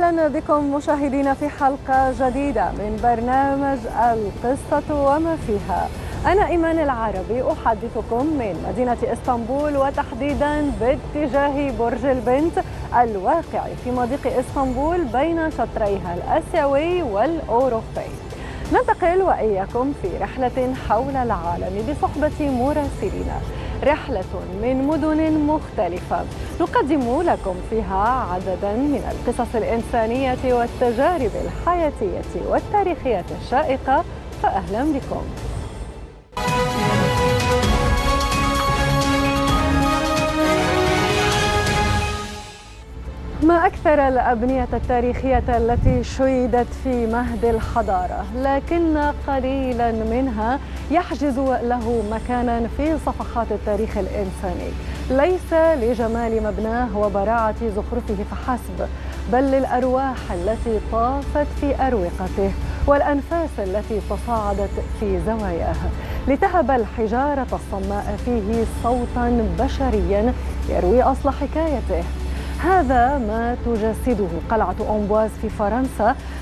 أهلا بكم مشاهدينا في حلقة جديدة من برنامج القصة وما فيها. أنا إيمان العربي أحدثكم من مدينة إسطنبول، وتحديدا باتجاه برج البنت الواقع في مضيق إسطنبول بين شطريها الآسيوي والأوروبي. ننتقل وإياكم في رحلة حول العالم بصحبة مراسلين، رحلة من مدن مختلفة نقدم لكم فيها عددا من القصص الإنسانية والتجارب الحياتية والتاريخية الشائقة. فأهلا بكم. ما أكثر الأبنية التاريخية التي شيدت في مهد الحضارة، لكن قليلا منها يحجز له مكانا في صفحات التاريخ الإنساني، ليس لجمال مبناه وبراعة زخرفه فحسب، بل للأرواح التي طافت في أروقته والأنفاس التي تصاعدت في زواياه لتهب الحجارة الصماء فيه صوتا بشريا يروي أصل حكايته. هذا ما تجسده قلعة أمبواز في فرنسا